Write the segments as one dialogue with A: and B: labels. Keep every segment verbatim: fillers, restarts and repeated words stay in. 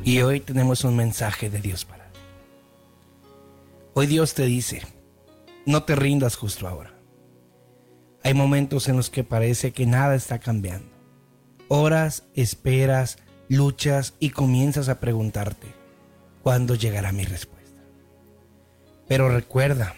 A: Y hoy tenemos un mensaje de Dios para ti. Hoy Dios te dice, no te rindas justo ahora. Hay momentos en los que parece que nada está cambiando. Oras, esperas, luchas y comienzas a preguntarte, ¿cuándo llegará mi respuesta? Pero recuerda,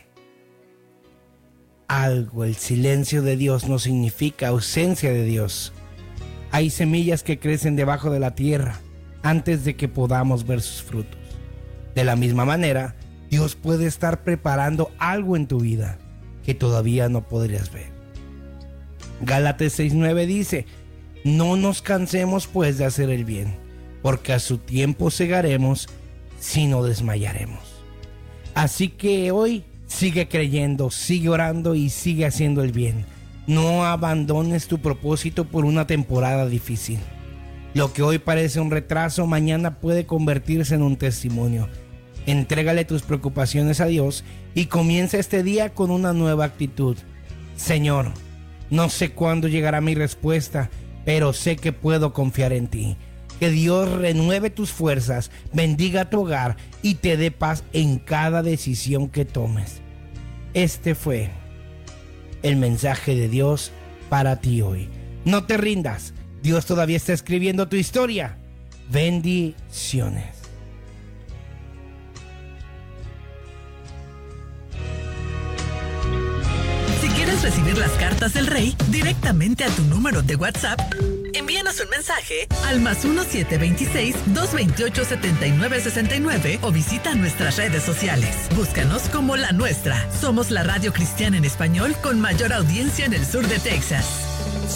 A: algo, el silencio de Dios no significa ausencia de Dios. Hay semillas que crecen debajo de la tierra antes de que podamos ver sus frutos. De la misma manera, Dios puede estar preparando algo en tu vida que todavía no podrías ver. Gálatas seis nueve dice, no nos cansemos pues de hacer el bien, porque a su tiempo segaremos si no desmayaremos. Así que hoy sigue creyendo, sigue orando y sigue haciendo el bien. No abandones tu propósito por una temporada difícil. Lo que hoy parece un retraso, mañana puede convertirse en un testimonio. Entrégale tus preocupaciones a Dios y comienza este día con una nueva actitud. Señor, no sé cuándo llegará mi respuesta, pero sé que puedo confiar en ti. Que Dios renueve tus fuerzas, bendiga tu hogar y te dé paz en cada decisión que tomes. Este fue el mensaje de Dios para ti hoy. No te rindas. Dios todavía está escribiendo tu historia. Bendiciones.
B: Si quieres recibir las cartas del Rey directamente a tu número de WhatsApp, envíanos un mensaje al más uno siete dos seis, dos dos ocho, siete nueve seis nueve o visita nuestras redes sociales. Búscanos como La Nuestra. Somos la radio cristiana en español con mayor audiencia en el sur de Texas.